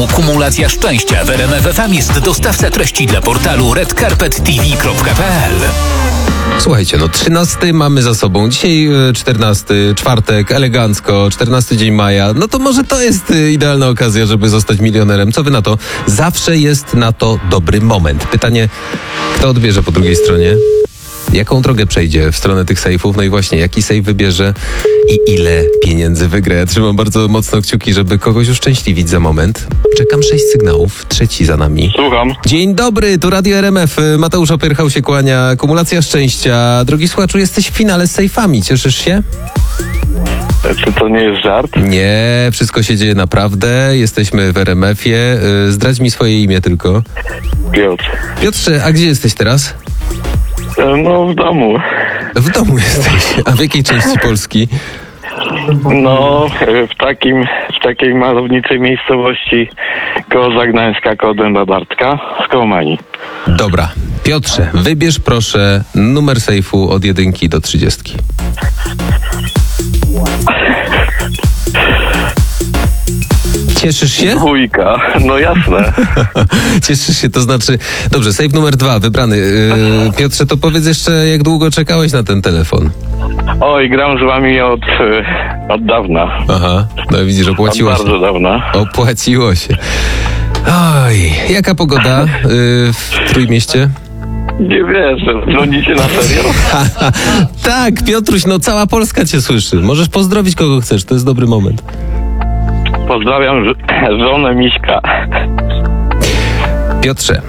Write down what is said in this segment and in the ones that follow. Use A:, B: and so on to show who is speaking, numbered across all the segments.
A: Kumulacja szczęścia w RMF FM jest dostawca treści dla portalu redcarpettv.pl.
B: Słuchajcie, 13 mamy za sobą. Dzisiaj 14, czwartek, elegancko, 14 dzień maja. No to może to jest idealna okazja, żeby zostać milionerem. Co wy na to? Zawsze jest na to dobry moment. Pytanie, kto odbierze po drugiej stronie? Jaką drogę przejdzie w stronę tych sejfów? No i właśnie, jaki sejf wybierze i ile pieniędzy wygra? Ja trzymam bardzo mocno kciuki, żeby kogoś uszczęśliwić za moment. Czekam 6 sygnałów, trzeci za nami.
C: Słucham.
B: Dzień dobry, tu Radio RMF. Mateusz Opierchał się kłania. Kumulacja szczęścia. Drogi słuchaczu, jesteś w finale z sejfami. Cieszysz się?
C: Czy to nie jest żart?
B: Nie, wszystko się dzieje naprawdę. Jesteśmy w RMF-ie. Zdradź mi swoje imię tylko.
C: Piotr.
B: Piotrze, a gdzie jesteś teraz?
C: No w domu.
B: W domu jesteś. A w jakiej części Polski?
C: No w takiej malowniczej miejscowości koło Zagnańska, koło Dęba Bartka, w Kołomani.
B: Dobra. Piotrze, wybierz proszę numer sejfu od 1 do 30. Cieszysz się?
C: Dwójka, no jasne.
B: Cieszysz się, to znaczy... Dobrze, sejf numer 2, wybrany. Piotrze, to powiedz jeszcze, jak długo czekałeś na ten telefon?
C: Oj, gram z wami od dawna.
B: Aha, no widzisz, opłaciło
C: Od
B: się.
C: bardzo dawna.
B: Opłaciło się. Oj, jaka pogoda w Trójmieście?
C: Nie wierzę, dzwonicie na serio?
B: Tak, Piotruś, no cała Polska cię słyszy. Możesz pozdrowić kogo chcesz, to jest dobry moment.
C: Pozdrawiam żonę Miśka.
B: Piotrze,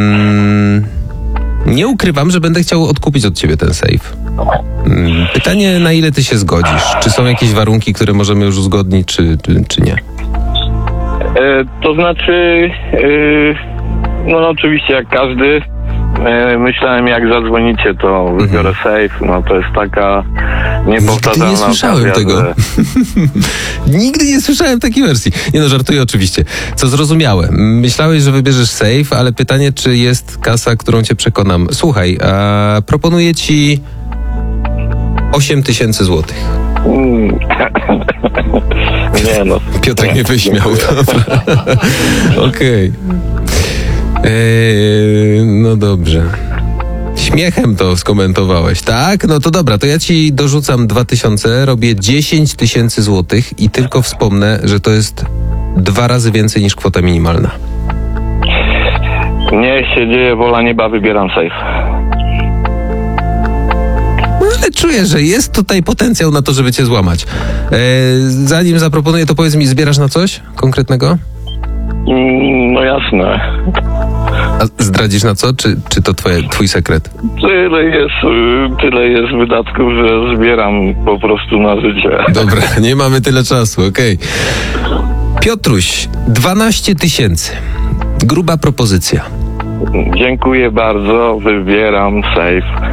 B: nie ukrywam, że będę chciał odkupić od ciebie ten sejf. Pytanie, na ile ty się zgodzisz? Czy są jakieś warunki, które możemy już uzgodnić, czy nie?
C: To znaczy, no oczywiście jak każdy, myślałem jak zadzwonicie, to wybiorę safe, no to jest taka niepowtarzalna
B: Nigdy nie słyszałem
C: okazja,
B: tego.
C: że...
B: Nigdy nie słyszałem takiej wersji. Nie no, żartuję oczywiście. Co zrozumiałe. Myślałeś, że wybierzesz safe, ale pytanie, czy jest kasa, którą cię przekonam. Słuchaj, proponuję ci 8 000 złotych.
C: Nie no.
B: Piotrek nie wyśmiał. Dobra. Okej. No dobrze. Śmiechem to skomentowałeś, tak? No to dobra, to ja ci dorzucam 2000, robię 10 000 złotych i tylko wspomnę, że to jest 2 razy więcej niż kwota minimalna.
C: Niech się dzieje wola nieba, wybieram safe.
B: No, ale czuję, że jest tutaj potencjał na to, żeby cię złamać. Zanim zaproponuję, to powiedz mi, zbierasz na coś konkretnego?
C: No jasne.
B: A zdradzisz na co? Czy to twój sekret?
C: Tyle jest wydatków, że zbieram po prostu na życie.
B: Dobra, nie mamy tyle czasu, okej. Piotruś, 12 000. Gruba propozycja.
C: Dziękuję bardzo, wybieram safe.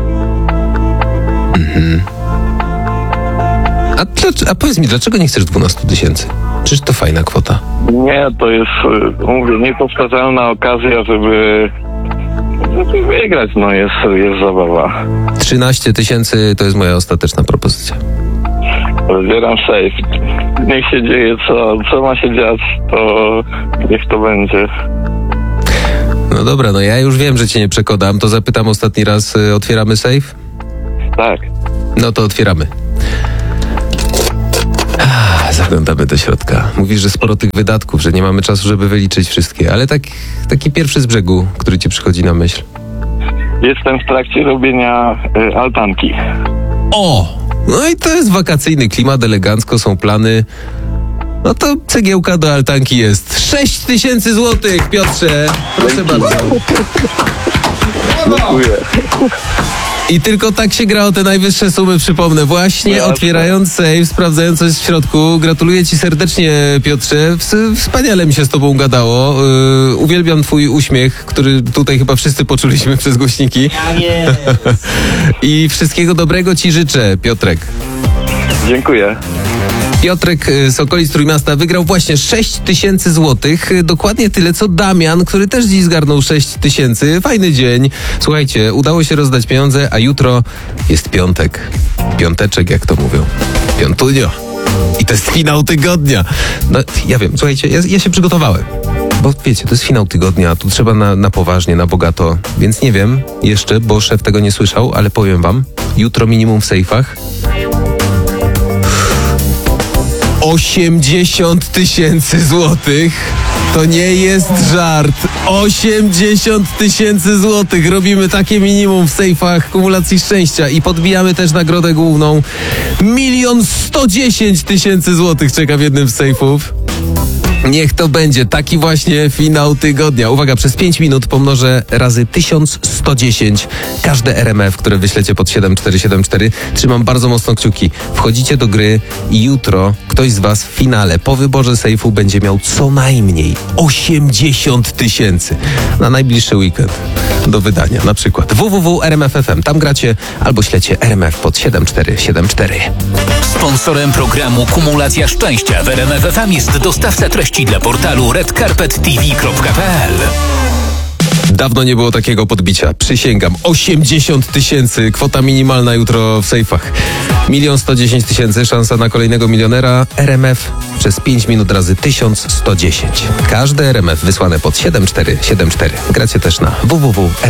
B: A powiedz mi, dlaczego nie chcesz 12 000? Czyż to fajna kwota?
C: Nie, to jest, mówię, niepowtarzalna okazja, żeby wygrać, no jest zabawa.
B: 13 000 to jest moja ostateczna propozycja.
C: Wybieram safe. Niech się dzieje, co ma się dziać, to niech to będzie.
B: No dobra, no ja już wiem, że cię nie przekonam, to zapytam ostatni raz, otwieramy safe?
C: Tak.
B: No to otwieramy. Zaglądamy do środka. Mówisz, że sporo tych wydatków, że nie mamy czasu, żeby wyliczyć wszystkie, ale taki pierwszy z brzegu, który ci przychodzi na myśl.
C: Jestem w trakcie robienia altanki.
B: O! No i to jest wakacyjny klimat, elegancko, są plany. No to cegiełka do altanki jest. 6 000 złotych, Piotrze! Proszę bardzo.
C: Dziękuję.
B: I tylko tak się gra o te najwyższe sumy, przypomnę. Właśnie otwierając safe, sprawdzając coś w środku. Gratuluję ci serdecznie, Piotrze. Wspaniale mi się z tobą gadało. Uwielbiam twój uśmiech, który tutaj chyba wszyscy poczuliśmy przez głośniki. I wszystkiego dobrego ci życzę, Piotrek.
C: Dziękuję.
B: Piotrek z okolic Trójmiasta wygrał właśnie 6 000 złotych. Dokładnie tyle, co Damian, który też dziś zgarnął 6 000. Fajny dzień. Słuchajcie, udało się rozdać pieniądze, a jutro jest piątek. Piąteczek, jak to mówią. Piątunio. I I to jest finał tygodnia. No, ja wiem, słuchajcie, ja się przygotowałem. Bo wiecie, to jest finał tygodnia, tu trzeba na poważnie, na bogato. Więc nie wiem jeszcze, bo szef tego nie słyszał, ale powiem wam, jutro minimum w sejfach 80 000 złotych. To nie jest żart. 80 000 złotych. Robimy takie minimum w sejfach kumulacji szczęścia i podbijamy też nagrodę główną. 1 110 000 złotych czeka w jednym z sejfów. Niech to będzie taki właśnie finał tygodnia. Uwaga, przez 5 minut pomnożę razy 1110 każde RMF, które wyślecie pod 7474. Trzymam bardzo mocno kciuki. Wchodzicie do gry i jutro ktoś z was w finale po wyborze sejfu będzie miał co najmniej 80 000 na najbliższy weekend do wydania. Na przykład www.rmf.fm. Tam gracie albo ślecie RMF pod 7474.
A: Sponsorem programu Kumulacja Szczęścia w RMF FM jest dostawca treści dla portalu redcarpettv.pl.
B: Dawno nie było takiego podbicia. Przysięgam. 80 000. Kwota minimalna jutro w sejfach. 1 110 000. Szansa na kolejnego milionera. RMF przez 5 minut razy 1110. Każde RMF wysłane pod 7474. Gracie też na www.